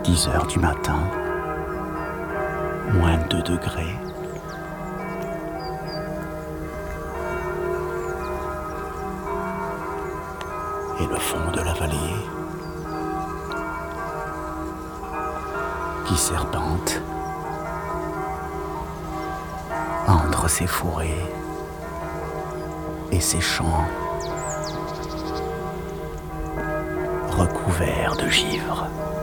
10 heures du matin, moins 2 degrés. Et le fond de la vallée qui serpente entre ses fourrés et ses champs recouverts de givre.